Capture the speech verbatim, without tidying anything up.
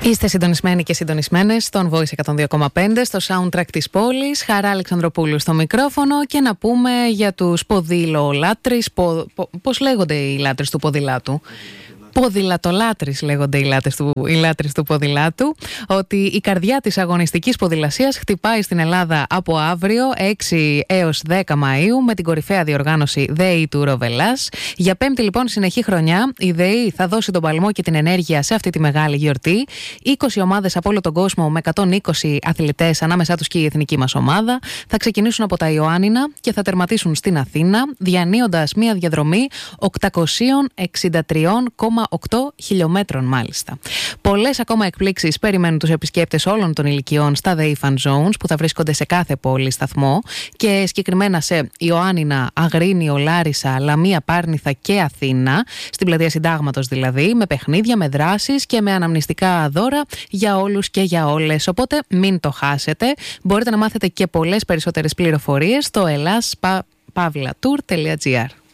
Είστε συντονισμένοι και συντονισμένες στον Voice εκατόν δύο κόμμα πέντε, στο soundtrack της πόλης. Χαρά Αλεξανδροπούλου στο μικρόφωνο και να πούμε για τους ποδήλο-λάτρεις. Πο, πο, πώς λέγονται οι λάτρεις του ποδηλάτου? Ποδηλατολάτρεις λέγονται οι λάτρεις του, οι λάτρεις του ποδηλάτου. Ότι η καρδιά της αγωνιστικής ποδηλασίας χτυπάει στην Ελλάδα από αύριο έξι έως δέκα Μαΐου με την κορυφαία διοργάνωση ΔΕΗ του Ροβελάς. Για πέμπτη λοιπόν συνεχή χρονιά η ΔΕΗ θα δώσει τον παλμό και την ενέργεια σε αυτή τη μεγάλη γιορτή. είκοσι ομάδες από όλο τον κόσμο με εκατόν είκοσι αθλητές, ανάμεσά τους και η εθνική μας ομάδα, θα ξεκινήσουν από τα Ιωάννινα και θα τερματίσουν στην Αθήνα, διανύοντας μια διαδρομή οκτακόσια εξήντα τρία κόμμα οκτώ χιλιόμετρων μάλιστα. Πολλές ακόμα εκπλήξεις περιμένουν τους επισκέπτες όλων των ηλικιών στα ΔΕΗ Fan Zones που θα βρίσκονται σε κάθε πόλη σταθμό και συγκεκριμένα σε Ιωάννινα, Αγρίνιο, Λάρισα, Λαμία, Πάρνηθα και Αθήνα, στην πλατεία Συντάγματος δηλαδή, με παιχνίδια, με δράσεις και με αναμνηστικά δώρα για όλους και για όλες. Οπότε μην το χάσετε. Μπορείτε να μάθετε και πολλές περισσότερες πληροφορίες στο ελλάς παύλα tour τελεία gr.